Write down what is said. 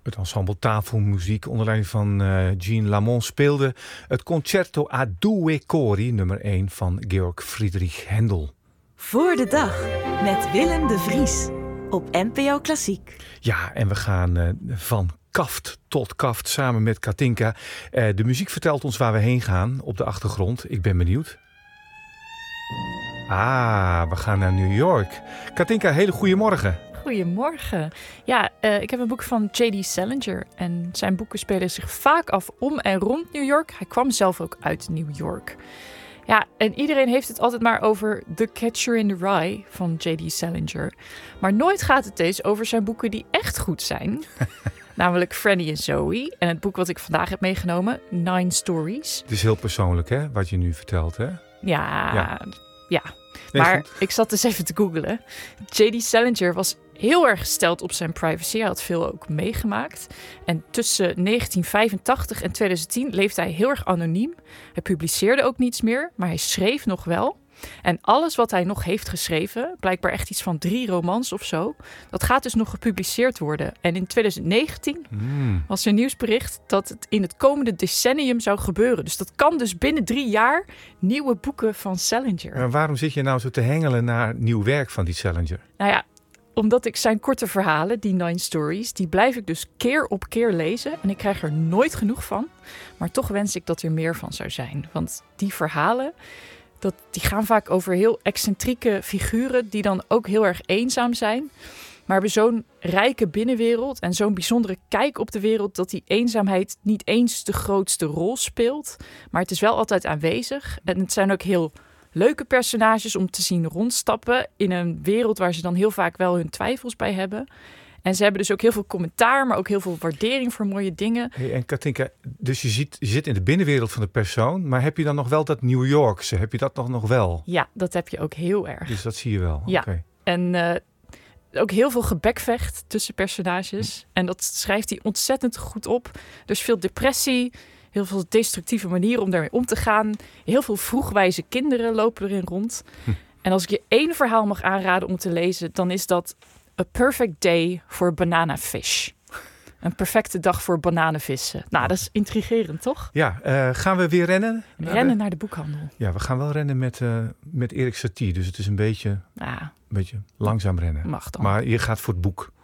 Het ensemble Tafelmuziek onder leiding van Jean Lamont speelde het Concerto a Due Cori nummer 1 van Georg Friedrich Händel. Voor de dag met Willem de Vries op NPO Klassiek. Ja, en we gaan van kaft tot kaft samen met Katinka. De muziek vertelt ons waar we heen gaan op de achtergrond. Ik ben benieuwd. We gaan naar New York. Katinka, hele goede morgen. Goedemorgen. Ja, ik heb een boek van J.D. Salinger. En zijn boeken spelen zich vaak af om en rond New York. Hij kwam zelf ook uit New York. Ja, en iedereen heeft het altijd maar over The Catcher in the Rye van J.D. Salinger. Maar nooit gaat het eens over zijn boeken die echt goed zijn. Namelijk Franny en Zoe. En het boek wat ik vandaag heb meegenomen, 9 Stories. Het is heel persoonlijk, hè, wat je nu vertelt, hè? Ja. Nee, maar goed. ik zat dus even te googlen. J.D. Salinger was heel erg gesteld op zijn privacy. Hij had veel ook meegemaakt. En tussen 1985 en 2010 leefde hij heel erg anoniem. Hij publiceerde ook niets meer, maar hij schreef nog wel. En alles wat hij nog heeft geschreven, blijkbaar echt iets van 3 romans of zo, dat gaat dus nog gepubliceerd worden. En in 2019 was er nieuwsbericht dat het in het komende decennium zou gebeuren. Dus dat kan dus binnen 3 jaar nieuwe boeken van Salinger. En waarom zit je nou zo te hengelen naar nieuw werk van die Salinger? Nou ja, omdat ik zijn korte verhalen, die 9 Stories, die blijf ik dus keer op keer lezen. En ik krijg er nooit genoeg van. Maar toch wens ik dat er meer van zou zijn. Want die verhalen, die gaan vaak over heel excentrieke figuren die dan ook heel erg eenzaam zijn. Maar hebben zo'n rijke binnenwereld en zo'n bijzondere kijk op de wereld dat die eenzaamheid niet eens de grootste rol speelt. Maar het is wel altijd aanwezig. En het zijn ook heel leuke personages om te zien rondstappen in een wereld waar ze dan heel vaak wel hun twijfels bij hebben. En ze hebben dus ook heel veel commentaar, maar ook heel veel waardering voor mooie dingen. Hey, en Katinka, dus je zit in de binnenwereld van de persoon, maar heb je dan nog wel dat New Yorkse? Heb je dat nog wel? Ja, dat heb je ook heel erg. Dus dat zie je wel? Ja, Okay. En ook heel veel gebekvecht tussen personages. En dat schrijft hij ontzettend goed op. Dus veel depressie, heel veel destructieve manieren om daarmee om te gaan. Heel veel vroegwijze kinderen lopen erin rond. En als ik je 1 verhaal mag aanraden om te lezen, dan is dat A Perfect Day for Banana Fish. Een perfecte dag voor bananenvissen. Nou, dat is intrigerend, toch? Ja, gaan we weer rennen? Rennen naar de boekhandel. Ja, we gaan wel rennen met Erik Satie. Dus het is een beetje langzaam rennen. Mag dan. Maar je gaat voor het boek.